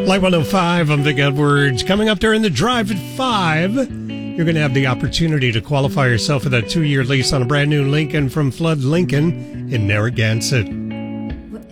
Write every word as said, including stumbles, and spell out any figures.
Light one oh five, I'm Vic Edwards. Coming up during the drive at five, you're going to have the opportunity to qualify yourself for that two-year lease on a brand new Lincoln from Flood Lincoln in Narragansett.